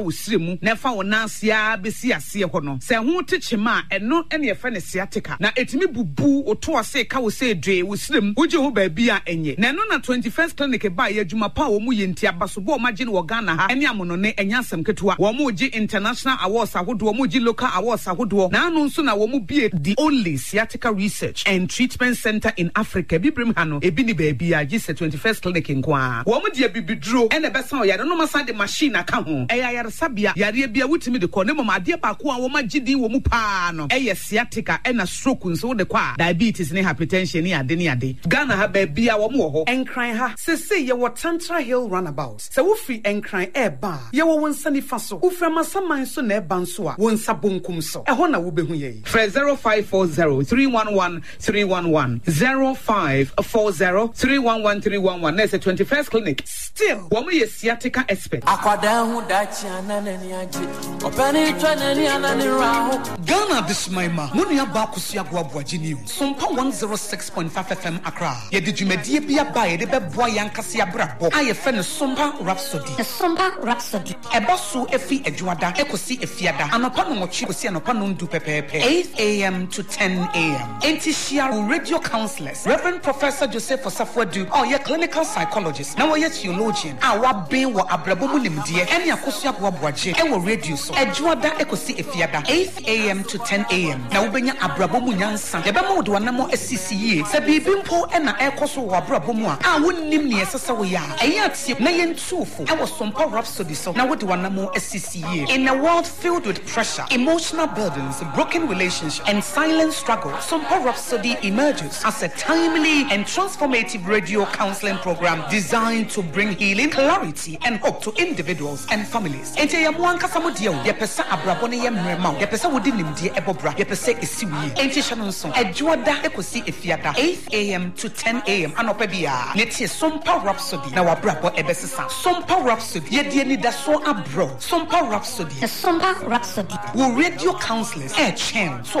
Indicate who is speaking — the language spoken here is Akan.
Speaker 1: Usrimu, nefa onasia besi ase ho no. Se ho techema eno ene ye fe ne sciatica. Na etimi bubu oto ase ka wo se dwe usrim. Uje ho ba bi a enye. Na no na 21st clinic ba ye adwuma pa wo mu ye ntia basobo o magine wo Ghana ha. Ene amono ne enyasem ketua. Wo mu gi international awards ahodo, wo mu gi local awards ahodo. Na anu nso na wo mu bie the only sciatica research and treatment center in Africa. Bibrim ha no ebi ni ba bi a gi se 21st clinic nko. Wo mu die bibidro ene besa o yare no masa de machine aka ho. Eya yare sabia yare bia wutimi de ko ne mama ade ba ko a wo magidi wo mu pa no. Eye sciatica ena stroke nso de kwa diabetes ne hypertension ne ade. Ghana ha ba bia wo mu ho. Enkran ha sese ye wo Tantra Hill runabout. Se wo free enkran eba ye wo wonsa nifa so. Wo fra masaman so na eba nso a wonsa bonkum so. Eho na wo behu ye. Fra 0540 311 311 0540 311 311. That's the 21st clinic. Still, wo mu ye sciatica expert.
Speaker 2: Akwada hu dachi ananani aje. Opani twanani anani raho.
Speaker 1: Ghana Bismaima. Munu ya ba kusi agwa jini. Sompa 106.5 FM Accra. Ye di dwumadie bia ba ye de beboa yankase abrabo. Aye fe ne Sompa Rhapsody.
Speaker 3: The Sompa Rhapsody.
Speaker 1: Eba so efi adwada ekosi efiada. Anopa no mochi kosi anopa no ndu pepepe. 8 a.m. to 10 a.m. Enti shia radio counselors. Reverend Professor Joseph Osafwadu. Oh, ye clinical psychologist. Na wo ye theologian. Wa ben wo abrabo mu nimdie. Ene akosi aboaboaje. E wo radio so. Adwada ekosi efiada. 8 a.m. to 10 a.m. Na wo benya abrabo mu nyansa. Ye be mo de wanamo asisiye. Se bibimpo ena ekoso wo abrabo mu a wonnim ne yesesa wo ya. Eya tie na ye ntufo. E wo Sompa Rhapsody so. Na wo de wanamo asisiye. In a world filled with pressure, emotional burdens, broken relationships, and silent struggle, Sompa Rhapsody emerges as a timely and transformative radio counseling program designed to bring healing, clarity, and hope to individuals and families. Ente ya muanka samudio, ye pesa abrabone ye mrema, ye pesa wodi nimdie ebobra, ye pesa esiwi. Ente shanonson, edwada ekosi efiada, 8 a.m. to 10 a.m. anopebia. Netie Sompa Rhapsody na wabrabo ebesisa. Sompa Rhapsody, ye die ni daso abro. Sompa Rhapsody.
Speaker 3: The Sompa Rhapsody.
Speaker 1: Wo radio counselors, chen. So